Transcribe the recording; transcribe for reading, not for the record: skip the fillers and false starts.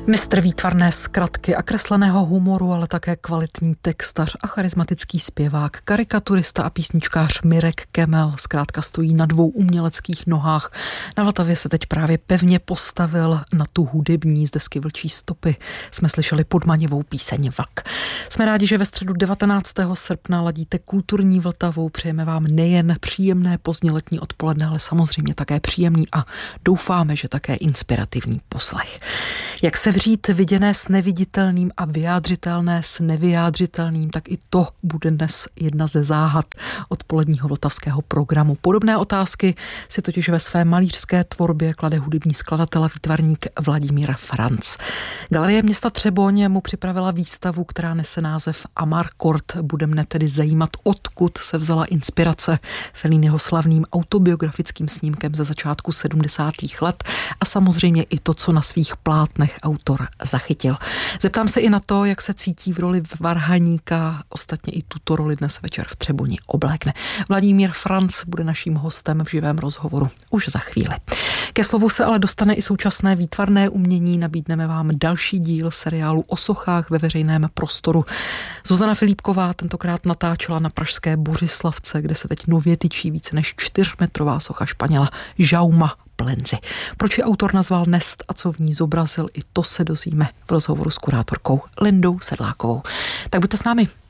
Mistr výtvarné zkratky a kresleného humoru, ale také kvalitní textař a charismatický zpěvák, karikaturista a písničkář Mirek Kemel zkrátka stojí na dvou uměleckých nohách. Na Vltavě se teď právě pevně postavil na tu hudební, z desky Vlčí stopy jsme slyšeli podmanivou píseň Vlk. Jsme rádi, že ve středu 19. srpna ladíte kulturní Vltavu. Přejeme vám nejen příjemné pozdní letní odpoledne, ale samozřejmě také příjemný a doufáme, že také inspirativní poslech. Jak se vřít viděné s neviditelným a vyjádřitelné s nevyjádřitelným, tak i to bude dnes jedna ze záhad odpoledního vltavského programu. Podobné otázky si totiž ve své malířské tvorbě klade hudební skladatel a výtvarník Vladimír Franc. Galerie města Třeboň mu připravila výstavu, která nese název Amarcord. Bude mne tedy zajímat, odkud se vzala inspirace Felliniho slavným autobiografickým snímkem ze začátku 70. let a samozřejmě i to, co na svých plátnech autor zachytil. Zeptám se i na to, jak se cítí v roli varhaníka, ostatně i tuto roli dnes večer v Třeboni oblékne. Vladimír Franc bude naším hostem v živém rozhovoru už za chvíli. Ke slovu se ale dostane i současné výtvarné umění. Nabídneme vám další díl seriálu o sochách ve veřejném prostoru. Zuzana Filipková tentokrát natáčela na pražské Bořislavce, kde se teď nově tyčí více než 4metrová socha Španěla Jauma Plenzy. Proč ji autor nazval Nest a co v ní zobrazil, i to se dozvíme v rozhovoru s kurátorkou Lindou Sedlákovou. Tak buďte s námi.